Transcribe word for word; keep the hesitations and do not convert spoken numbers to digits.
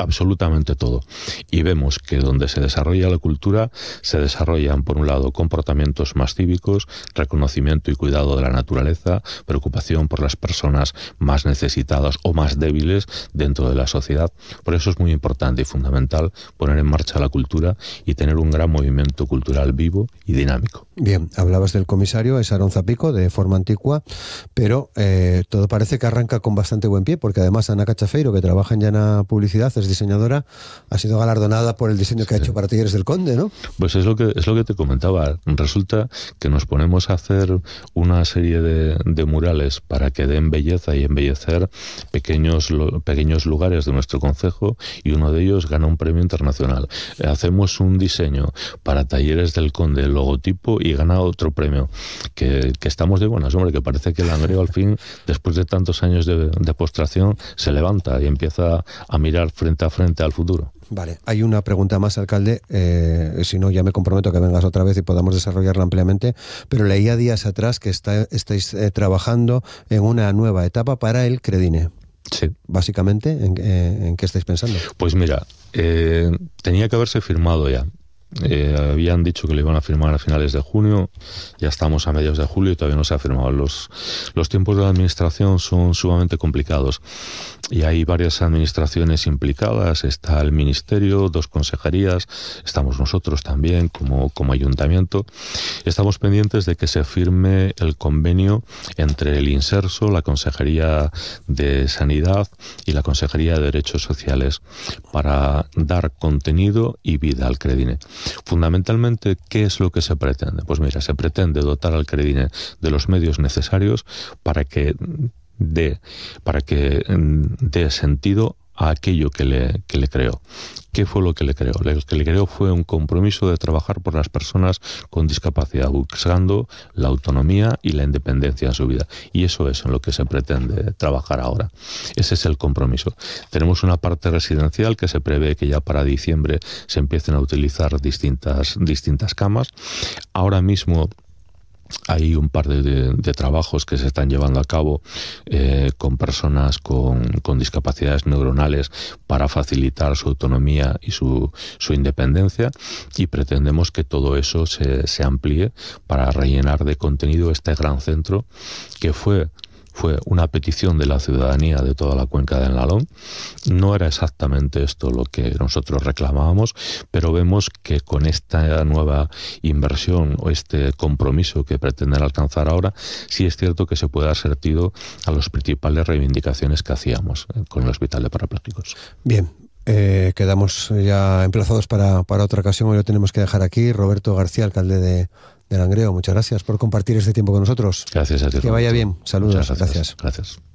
absolutamente todo. Y vemos que donde se desarrolla la cultura, se desarrollan, por un lado, comportamientos más cívicos, reconocimiento y cuidado de la naturaleza, preocupación por las personas más necesitadas o más débiles dentro de la sociedad. Por eso es muy importante y fundamental poner en marcha la cultura y tener un gran movimiento cultural vivo y dinámico. Bien, hablabas del comisario, es Aarón Zapico, de forma antigua, pero eh, todo parece que arranca con bastante buen pie, porque además Ana Cachafeiro, que trabaja en Llana Publicidad, es diseñadora, ha sido galardonada por el diseño que sí. ha hecho para Talleres del Conde, ¿no? Pues es lo que es lo que te comentaba. Resulta que nos ponemos a hacer una serie de, de murales para que den belleza y embellecer pequeños, pequeños lugares de nuestro concejo, y uno de ellos gana un premio internacional. Hacemos un diseño para Talleres del Conde, el logotipo, y gana otro premio. Que, que estamos de buenas, hombre, que parece que el Langreo al fin, después de tantos años de, de postración, se levanta y empieza a mirar frente a frente al futuro. Vale, hay una pregunta más, alcalde, eh, si no ya me comprometo a que vengas otra vez y podamos desarrollarla ampliamente, pero leía días atrás que está, estáis eh, trabajando en una nueva etapa para el Credine. Sí. Básicamente, ¿en, eh, ¿en qué estáis pensando? Pues mira, eh, tenía que haberse firmado ya. Eh, habían dicho que lo iban a firmar a finales de junio, ya estamos a mediados de julio y todavía no se ha firmado. Los, los tiempos de la administración son sumamente complicados y hay varias administraciones implicadas. Está el ministerio, dos consejerías, estamos nosotros también como, como ayuntamiento. Estamos pendientes de que se firme el convenio entre el Inserso, la Consejería de Sanidad y la Consejería de Derechos Sociales para dar contenido y vida al Credine. Fundamentalmente, ¿qué es lo que se pretende? Pues mira, se pretende dotar al Credine de los medios necesarios para que dé, para que dé sentido a aquello que le, que le creó. ¿Qué fue lo que le creó? Lo que le creó fue un compromiso de trabajar por las personas con discapacidad, buscando la autonomía y la independencia en su vida. Y eso es en lo que se pretende trabajar ahora. Ese es el compromiso. Tenemos una parte residencial que se prevé que ya para diciembre se empiecen a utilizar distintas, distintas camas. Ahora mismo hay un par de, de, de trabajos que se están llevando a cabo eh, con personas con, con discapacidades neuronales para facilitar su autonomía y su, su independencia, y pretendemos que todo eso se, se amplíe para rellenar de contenido este gran centro que fue Fue una petición de la ciudadanía de toda la cuenca del Nalón. No era exactamente esto lo que nosotros reclamábamos, pero vemos que con esta nueva inversión o este compromiso que pretenden alcanzar ahora, sí es cierto que se puede dar sentido a las principales reivindicaciones que hacíamos con el Hospital de Parapléjicos. Bien. Eh, quedamos ya emplazados para, para otra ocasión. Hoy lo tenemos que dejar aquí. Roberto García, alcalde de, de Langreo, muchas gracias por compartir este tiempo con nosotros. Gracias a ti. Que vaya bien. Saludos. Muchas gracias. Gracias. Gracias.